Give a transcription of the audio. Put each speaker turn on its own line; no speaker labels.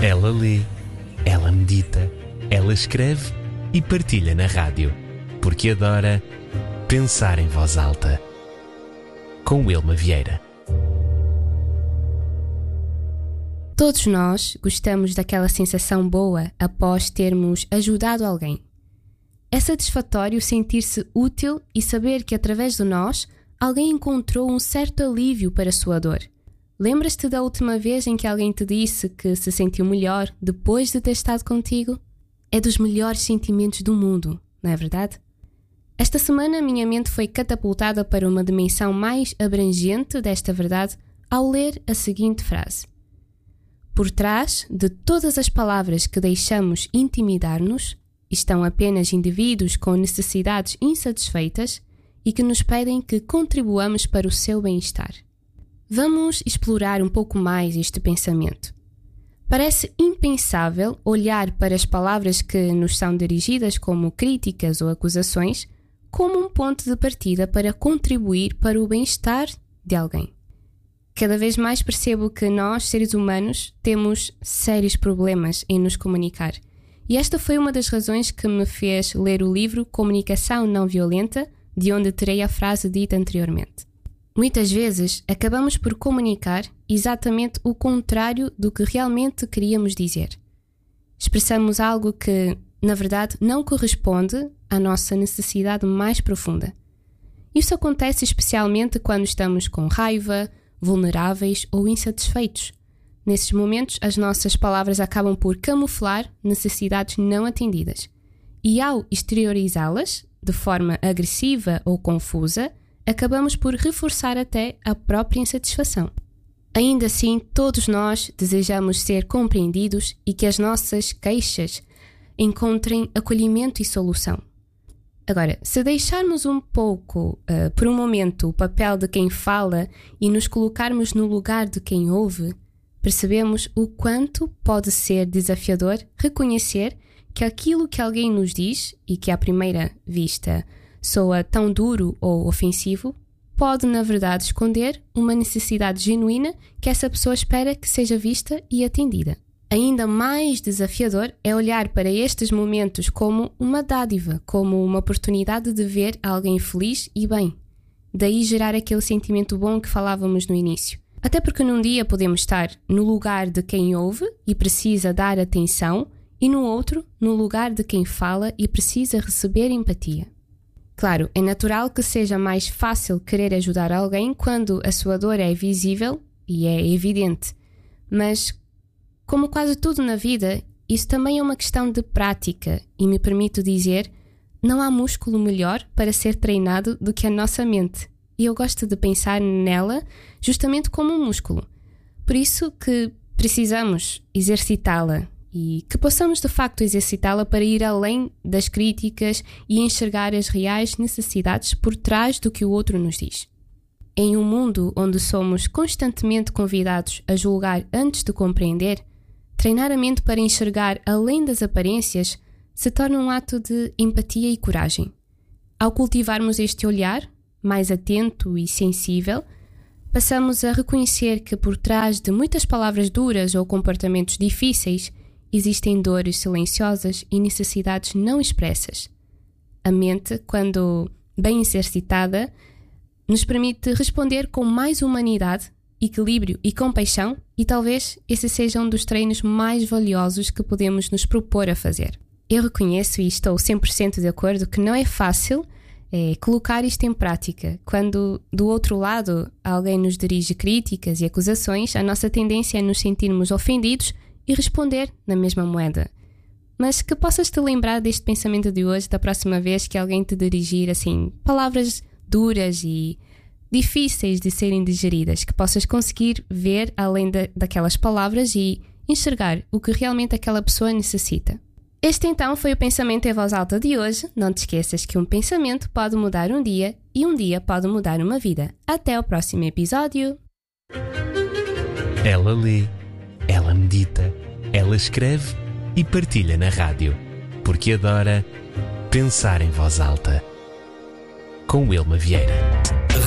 Ela lê, ela medita, ela escreve e partilha na rádio, porque adora pensar em voz alta. Com Wilma Vieira.
Todos nós gostamos daquela sensação boa após termos ajudado alguém. É satisfatório sentir-se útil e saber que através de nós alguém encontrou um certo alívio para a sua dor. Lembras-te da última vez em que alguém te disse que se sentiu melhor depois de ter estado contigo? É dos melhores sentimentos do mundo, não é verdade? Esta semana minha mente foi catapultada para uma dimensão mais abrangente desta verdade ao ler a seguinte frase: por trás de todas as palavras que deixamos intimidar-nos estão apenas indivíduos com necessidades insatisfeitas e que nos pedem que contribuamos para o seu bem-estar. Vamos explorar um pouco mais este pensamento. Parece impensável olhar para as palavras que nos são dirigidas como críticas ou acusações como um ponto de partida para contribuir para o bem-estar de alguém. Cada vez mais percebo que nós, seres humanos, temos sérios problemas em nos comunicar. E esta foi uma das razões que me fez ler o livro Comunicação Não Violenta, de onde terei a frase dita anteriormente. Muitas vezes acabamos por comunicar exatamente o contrário do que realmente queríamos dizer. Expressamos algo que, na verdade, não corresponde à nossa necessidade mais profunda. Isso acontece especialmente quando estamos com raiva, vulneráveis ou insatisfeitos. Nesses momentos, as nossas palavras acabam por camuflar necessidades não atendidas. E ao exteriorizá-las, de forma agressiva ou confusa, acabamos por reforçar até a própria insatisfação. Ainda assim, todos nós desejamos ser compreendidos e que as nossas queixas encontrem acolhimento e solução. Agora, se deixarmos um pouco, por um momento, o papel de quem fala e nos colocarmos no lugar de quem ouve, percebemos o quanto pode ser desafiador reconhecer que aquilo que alguém nos diz e que à primeira vista soa tão duro ou ofensivo, pode na verdade esconder uma necessidade genuína que essa pessoa espera que seja vista e atendida. Ainda mais desafiador é olhar para estes momentos como uma dádiva, como uma oportunidade de ver alguém feliz e bem. Daí gerar aquele sentimento bom que falávamos no início. Até porque num dia podemos estar no lugar de quem ouve e precisa dar atenção e no outro, no lugar de quem fala e precisa receber empatia. Claro, é natural que seja mais fácil querer ajudar alguém quando a sua dor é visível e é evidente. Mas, como quase tudo na vida, isso também é uma questão de prática e me permito dizer, não há músculo melhor para ser treinado do que a nossa mente. E eu gosto de pensar nela justamente como um músculo. Por isso que precisamos exercitá-la e que possamos de facto exercitá-la para ir além das críticas e enxergar as reais necessidades por trás do que o outro nos diz. Em um mundo onde somos constantemente convidados a julgar antes de compreender, treinar a mente para enxergar além das aparências se torna um ato de empatia e coragem. Ao cultivarmos este olhar, mais atento e sensível, passamos a reconhecer que por trás de muitas palavras duras ou comportamentos difíceis existem dores silenciosas e necessidades não expressas. A mente, quando bem exercitada, nos permite responder com mais humanidade, equilíbrio e compaixão, e talvez esse seja um dos treinos mais valiosos que podemos nos propor a fazer. Eu reconheço e estou 100% de acordo que não é fácil colocar isto em prática. Quando do outro lado alguém nos dirige críticas e acusações, a nossa tendência é nos sentirmos ofendidos e responder na mesma moeda. Mas que possas te lembrar deste pensamento de hoje da próxima vez que alguém te dirigir assim palavras duras e difíceis de serem digeridas, que possas conseguir ver além daquelas palavras e enxergar o que realmente aquela pessoa necessita. Este então foi o Pensamento em Voz Alta de hoje. Não te esqueças que um pensamento pode mudar um dia e um dia pode mudar uma vida. Até ao próximo episódio.
Ela lê, ela medita, ela escreve e partilha na rádio, porque adora pensar em voz alta. Com Wilma Vieira.